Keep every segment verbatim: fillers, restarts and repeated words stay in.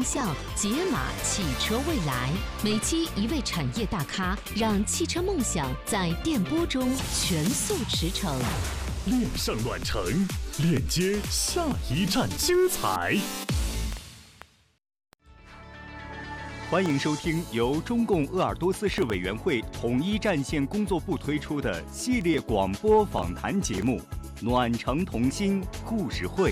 效，解码汽车未来。每期一位产业大咖，让汽车梦想在电波中全速驰骋。 恋上暖城，链接下一站精彩。 欢迎收听由中共鄂尔多斯市委员会统一战线工作部推出的系列广播访谈节目《暖城同心故事会》。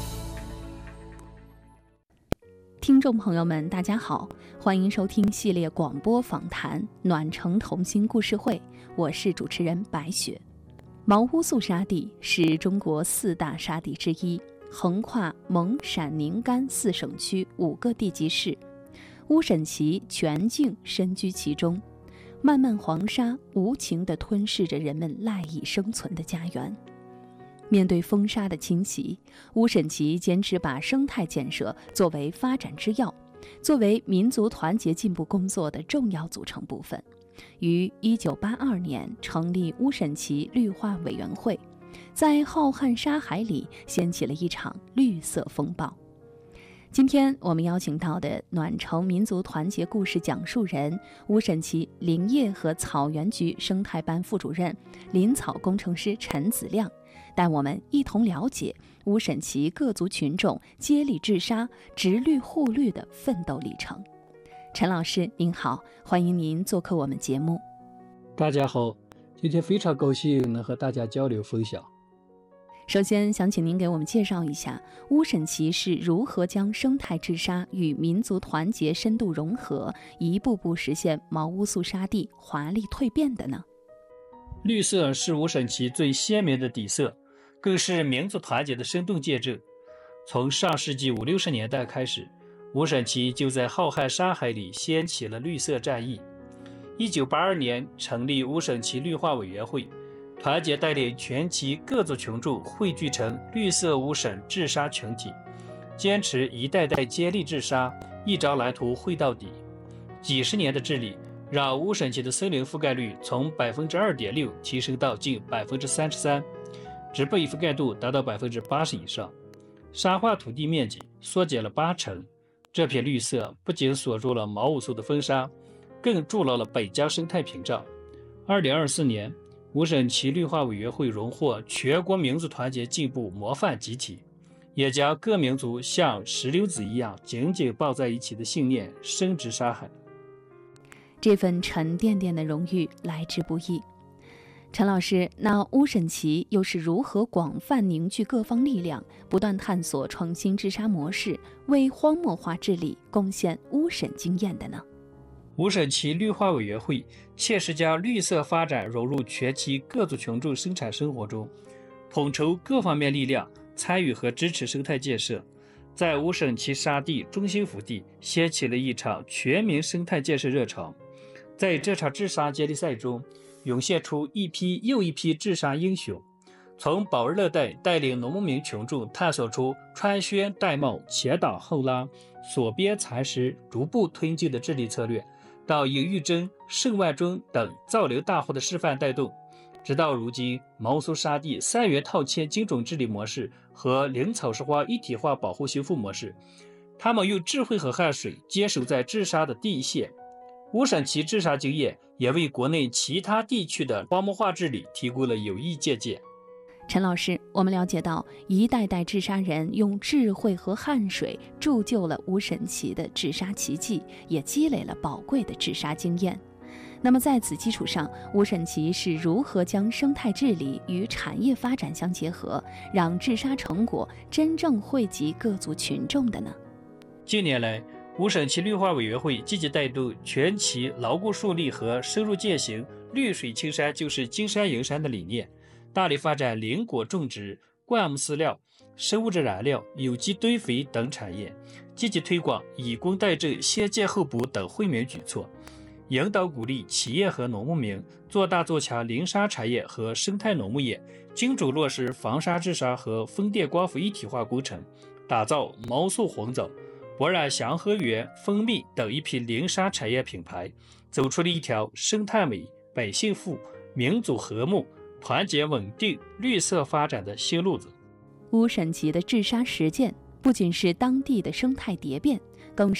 听众朋友们，大家好，欢迎收听系列广播访谈《暖城同心故事会》，我是主持人白雪。毛乌素沙地是中国四大沙地之一，横跨蒙、陕、宁、甘四省区五个地级市。乌审其全境身居其中，漫漫黄沙无情地吞噬着人们赖以生存的家园。面对风沙的侵袭，乌审其坚持把生态建设作为发展之要，作为民族团结进步工作的重要组成部分，于一九八二年成立乌审其绿化委员会，在浩瀚沙海里掀起了一场绿色风暴。今天我们邀请到的暖城民族团结故事讲述人，乌审其林业和草原局生态班副主任、林草工程师陈子亮，带我们一同了解乌审其各族群众接力治沙、植绿护绿的奋斗历程。陈老师您好，欢迎您做客我们节目。 大家好，今天非常高兴能和大家交流分享。 首先想请您给我们介绍一下乌审其是如何将生态治沙与民族团结深度融合，一步步实现毛乌素沙地华丽蜕变的呢？ 绿色是乌审其最鲜明的底色，更是民族团结的生动见证。从上世纪五六十年代开始，乌审其就在浩瀚沙海里掀起了绿色战役。一九八二年成立乌审其绿化委员会，团结带领全旗各族群众汇聚成绿色乌审治沙群体，坚持一代代接力治沙，一张蓝图绘到底。几十年的治理，让乌审其的森林覆盖率从 百分之二点六 提升到近 百分之三十三， 植被覆盖度达到 百分之八十 以上，沙化土地面积缩减了八成。这片绿色不仅锁住了毛乌素的风沙，更筑牢了北疆生态屏障。二零二四年乌审其绿化委员会荣获全国民族团结进步模范集体，也将各民族像石榴籽一样紧紧抱在一起的信念深植沙海。 这份沉甸甸的荣誉来之不易。陈老师，那乌审其又是如何广泛凝聚各方力量，不断探索创新治沙模式，为荒漠化治理贡献乌审经验的呢？ 乌审其绿化委员会切实将绿色发展融入全旗各族群众生产生活中，统筹各方面力量参与和支持生态建设，在乌审其沙地中心腹地掀起了一场全民生态建设热潮。在这场治沙接力赛中，涌现出一批又一批治沙英雄，从保热热带带领农牧民群众探索出穿宣戴帽、前挡后拉、锁边蚕食、逐步推进的治理策略，到尹玉珍、盛万忠等造林大户的示范带动，直到如今毛乌素沙地三元套嵌精准治理模式和林草石花一体化保护修复模式，他们用智慧和汗水坚守在治沙的第一线。乌审其治沙经验也为国内其他地区的荒漠化治理提供了有益借鉴。 陈老师，我们了解到一代代治沙人用智慧和汗水铸就了乌审其的治沙奇迹，也积累了宝贵的治沙经验。那么在此基础上，乌审其是如何将生态治理与产业发展相结合，让治沙成果真正惠及各族群众的呢？ 近年来，乌审其绿化委员会积极带动全旗牢固树立和深入践行绿水青山就是金山银山的理念，大力发展林果种植、灌木饲料、生物质燃料、有机堆肥等产业，积极推广以工代赈、先建后补等惠民举措，引导鼓励企业和农牧民做大做强林沙产业和生态农牧业，精准落实防沙治沙和风电光伏一体化工程，打造毛素红枣、博染祥和园、蜂蜜等一批林沙产业品牌，走出了一条生态美、百姓富、民族和睦、团结稳定、绿色发展的新路子。 乌审其的治沙实践不仅是当地的生态蝶变，